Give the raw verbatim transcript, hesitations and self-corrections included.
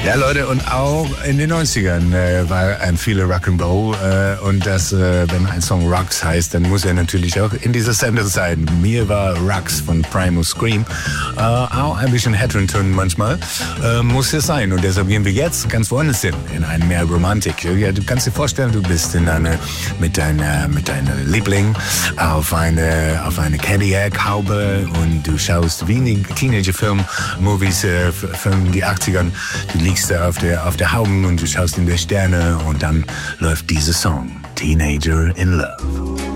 Ja, Leute, und auch in den neunzigern äh, war ein viel Rock'n'Roll äh, und das, äh, wenn ein Song Rocks heißt, dann muss er natürlich auch in dieser Sender sein. Mir war Rocks von Primal Scream äh, auch ein bisschen Heteroton manchmal, äh, muss es sein. Und deshalb gehen wir jetzt ganz woanders hin, in eine mehr Romantik. Ja, du kannst dir vorstellen, du bist in eine, mit deiner, mit deiner Liebling auf eine, auf eine Cadillac-Haube und du schaust wenig Teenager-Film-Movies äh, von den achtzigern. Du liegst da auf der, auf der Haube und du schaust in die Sterne und dann läuft dieser Song, Teenager in Love.